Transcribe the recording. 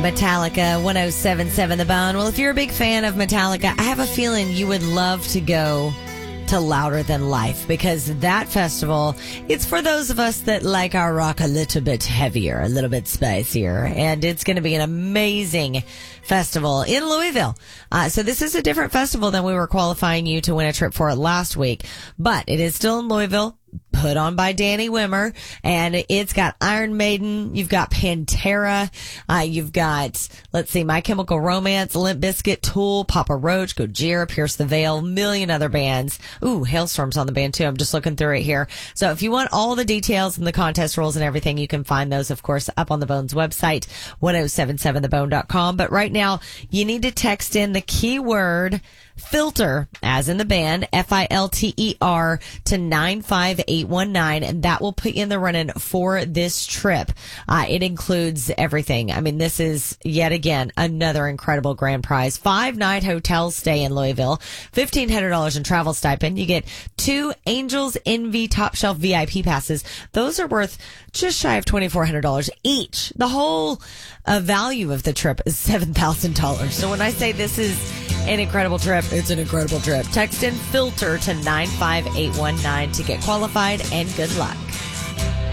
Metallica, 107.7 The Bone. Well, if you're a big fan of Metallica, I have a feeling you would love to go to Louder Than Life, because that festival, it's for those of us that like our rock a little bit heavier, a little bit spicier, and it's going to be an amazing festival in Louisville. So this is a different festival than we were qualifying you to win a trip for last week, but it is still in Louisville, put on by Danny Wimmer, and it's got Iron Maiden, you've got Pantera, you've got, let's see, My Chemical Romance, Limp Bizkit, Tool, Papa Roach, Gojira, Pierce the Veil, million other bands. Ooh, Hailstorm's on the band too. I'm just looking through it here. So if you want all the details and the contest rules and everything, you can find those, of course, up on the Bones website, 1077thebone.com. But right now, you need to text in the keyword filter, as in the band, FILTER, to 95819, and that will put you in the running for this trip. It includes everything. I mean, this is yet again another incredible grand prize. 5-night hotel stay in Louisville, $1,500 in travel stipend. You get 2 Angels Envy Top Shelf VIP passes. Those are worth just shy of $2,400 each. The whole value of the trip is $7,000. So when I say this is an incredible trip, it's an incredible trip. Text in filter to 95819 to get qualified, and good luck.